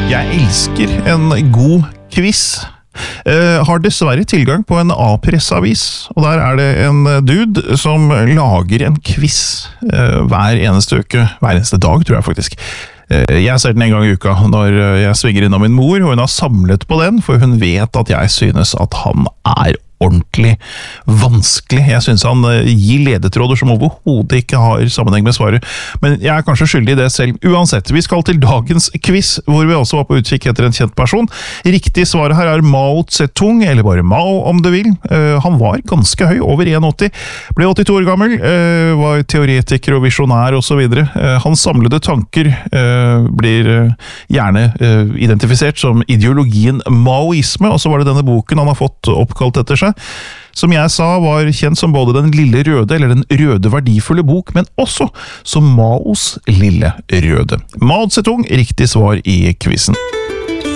Jeg elsker en god quiz. Har dessverre tilgang på en A-pressavis, og der er det en dude som lager en quiz hver eneste uke, hver eneste dag tror jeg faktisk. Jeg ser den en gang i uka når jeg svinger innom min mor, og hun har samlet på den, for hun vet at jeg synes at han er ordentlig vanskelig. Jeg synes han gir ledetråder som overhodet ikke har sammenheng med svaret, men jeg er kanskje skyldig i det selv. Uansett, vi skal til dagens quiz, hvor vi også var på utkikk etter en kjent person. Riktig svaret her er Mao Zedong, eller bare Mao om du vil. Han var ganske høy, over 1,80, ble 82 år gammel, var teoretiker og visjonær og så videre. Hans samlede tanker blir gjerne identifisert som ideologien maoisme, og så var det denne boken han har fått oppkalt etter seg, som jeg sa var kjent som både den lille røde, eller den røde verdifulle bok, men også som Maos lille røde. Mao Zedong, riktig svar i quizen.